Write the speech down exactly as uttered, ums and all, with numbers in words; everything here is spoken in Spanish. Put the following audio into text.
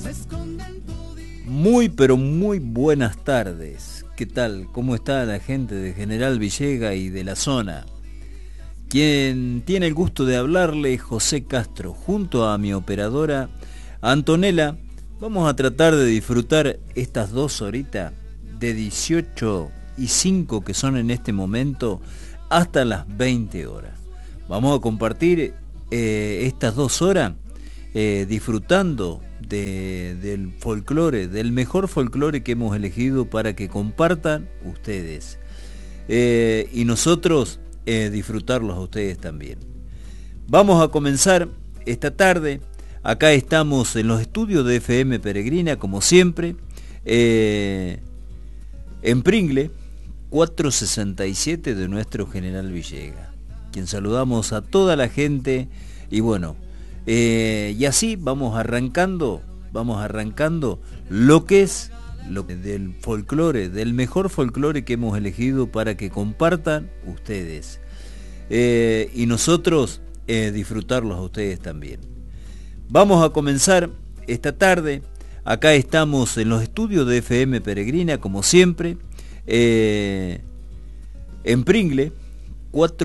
Muy pero muy buenas tardes. ¿Qué tal? ¿Cómo está la gente de General Villega y de la zona? Quien tiene el gusto de hablarle, José Castro, junto a mi operadora Antonella. Vamos a tratar de disfrutar estas dos horitas de dieciocho y cinco que son en este momento hasta las veinte horas. Vamos a compartir eh, estas dos horas eh, disfrutando de, del folclore, del mejor folclore que hemos elegido para que compartan ustedes. Eh, y nosotros eh, disfrutarlos a ustedes también. Vamos a comenzar esta tarde. Acá estamos en los estudios de F M Peregrina, como siempre, eh, en Pringle, cuatrocientos sesenta y siete de nuestro General Villega, quien saludamos a toda la gente. Y bueno, eh, y así vamos arrancando, vamos arrancando lo que es lo del folclore, del mejor folclore que hemos elegido para que compartan ustedes. Eh, y nosotros eh, disfrutarlos a ustedes también. Vamos a comenzar esta tarde. Acá estamos en los estudios de F M Peregrina, como siempre, eh, en Pringle, cuatro